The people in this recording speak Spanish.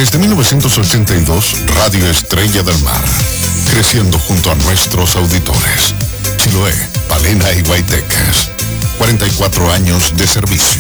Desde 1982, Radio Estrella del Mar, creciendo junto a nuestros auditores. Chiloé, Palena y Guaytecas. 44 años de servicio.